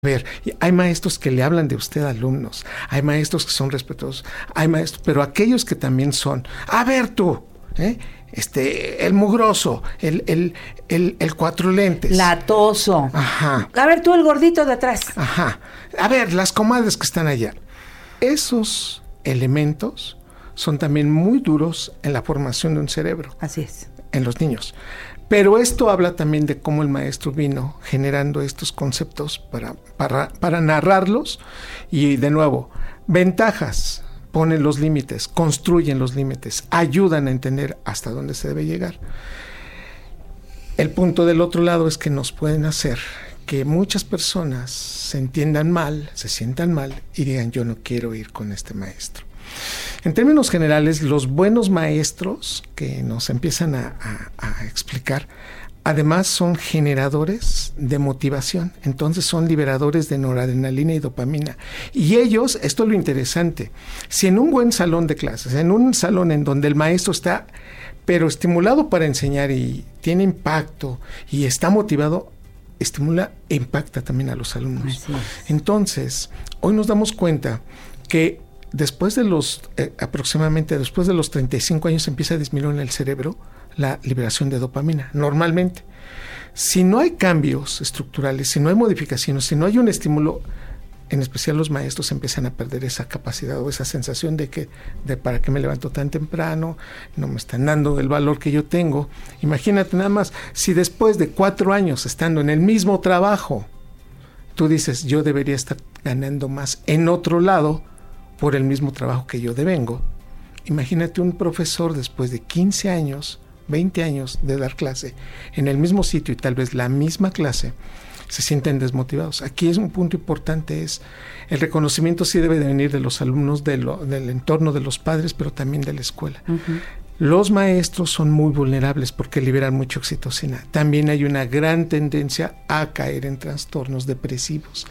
ver, hay maestros que le hablan de usted a alumnos, hay maestros que son respetuosos, hay maestros, pero aquellos que también son, a ver tú, el mugroso, el cuatro lentes. Latoso. Ajá. A ver tú, el gordito de atrás. Ajá. A ver, las comadres que están allá. Esos elementos son también muy duros en la formación de un cerebro. Así es. En los niños. Pero esto habla también de cómo el maestro vino generando estos conceptos para narrarlos. Y de nuevo, ventajas, ponen los límites, construyen los límites, ayudan a entender hasta dónde se debe llegar. El punto del otro lado es que nos pueden hacer que muchas personas se entiendan mal, se sientan mal y digan yo no quiero ir con este maestro. En términos generales, los buenos maestros que nos empiezan a explicar, además son generadores de motivación, entonces son liberadores de noradrenalina y dopamina. Y ellos, esto es lo interesante, si en un buen salón de clases, en un salón en donde el maestro está, pero estimulado para enseñar y tiene impacto y está motivado, estimula e impacta también a los alumnos. Entonces, hoy nos damos cuenta que después de aproximadamente después de los 35 años empieza a disminuir en el cerebro la liberación de dopamina, normalmente. Si no hay cambios estructurales, si no hay modificaciones, si no hay un estímulo, en especial los maestros empiezan a perder esa capacidad o esa sensación de para qué me levanto tan temprano, no me están dando el valor que yo tengo. Imagínate nada más, si después de 4 años estando en el mismo trabajo, tú dices, yo debería estar ganando más en otro lado, por el mismo trabajo que yo devengo. Imagínate un profesor después de 15 años, 20 años de dar clase en el mismo sitio y tal vez la misma clase, se sienten desmotivados. Aquí es un punto importante, es el reconocimiento sí debe de venir de los alumnos, del entorno de los padres, pero también de la escuela. Uh-huh. Los maestros son muy vulnerables porque liberan mucha oxitocina. También hay una gran tendencia a caer en trastornos depresivos.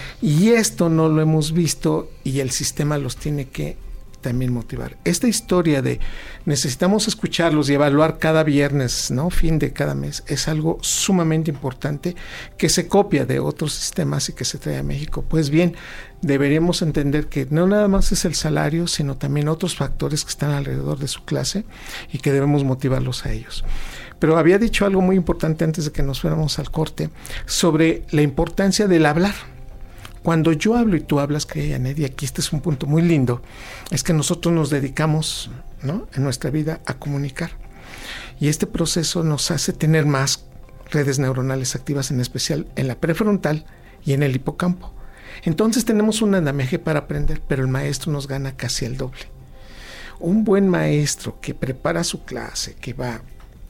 Y esto no lo hemos visto y el sistema los tiene que también motivar. Esta historia de necesitamos escucharlos y evaluar cada viernes, ¿no? Fin de cada mes, es algo sumamente importante que se copia de otros sistemas y que se trae a México. Pues bien, deberíamos entender que no nada más es el salario, sino también otros factores que están alrededor de su clase y que debemos motivarlos a ellos. Pero había dicho algo muy importante antes de que nos fuéramos al corte sobre la importancia del hablar. Cuando yo hablo y tú hablas, querida Janet, y aquí este es un punto muy lindo, es que nosotros nos dedicamos, ¿no?, en nuestra vida a comunicar. Y este proceso nos hace tener más redes neuronales activas, en especial en la prefrontal y en el hipocampo. Entonces tenemos un andamiaje para aprender, pero el maestro nos gana casi el doble. Un buen maestro que prepara su clase, que va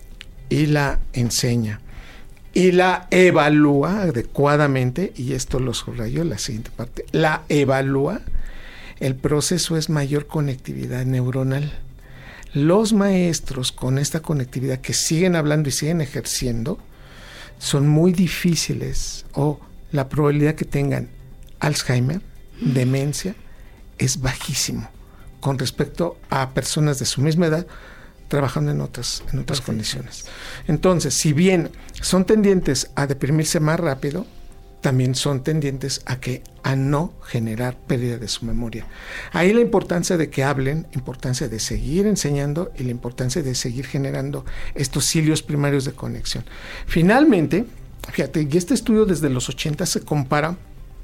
y la enseña, y la evalúa adecuadamente, y esto lo subrayo en la siguiente parte, la evalúa, el proceso es mayor conectividad neuronal. Los maestros con esta conectividad que siguen hablando y siguen ejerciendo, son muy difíciles, o la probabilidad que tengan Alzheimer, demencia, es bajísimo con respecto a personas de su misma edad trabajando en otras condiciones. Entonces, si bien son tendientes a deprimirse más rápido, también son tendientes a no generar pérdida de su memoria. Ahí la importancia de que hablen, importancia de seguir enseñando y la importancia de seguir generando estos hilios primarios de conexión. Finalmente, fíjate, y este estudio desde los 80 se compara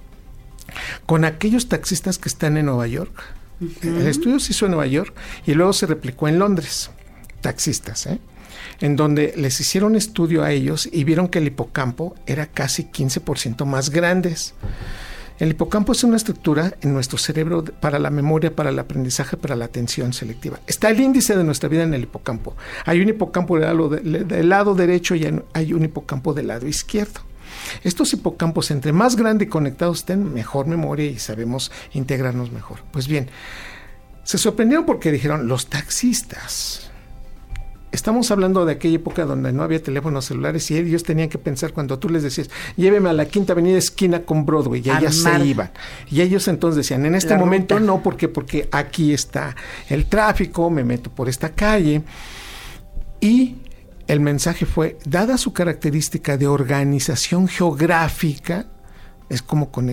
con aquellos taxistas que están en Nueva York. Uh-huh. El estudio se hizo en Nueva York y luego se replicó en Londres. Taxistas, en donde les hicieron estudio a ellos y vieron que el hipocampo era casi 15% más grandes. El hipocampo es una estructura en nuestro cerebro para la memoria, para el aprendizaje, para la atención selectiva. Está el índice de nuestra vida en el hipocampo. Hay un hipocampo del lado derecho y hay un hipocampo del lado izquierdo. Estos hipocampos, entre más grande y conectados estén, mejor memoria y sabemos integrarnos mejor. Pues bien, se sorprendieron porque dijeron, los taxistas... Estamos hablando de aquella época donde no había teléfonos celulares y ellos tenían que pensar cuando tú les decías, lléveme a la Quinta Avenida esquina con Broadway, y ellas se iban. Y ellos entonces decían, en este momento no, porque aquí está el tráfico, me meto por esta calle. Y el mensaje fue, dada su característica de organización geográfica, es como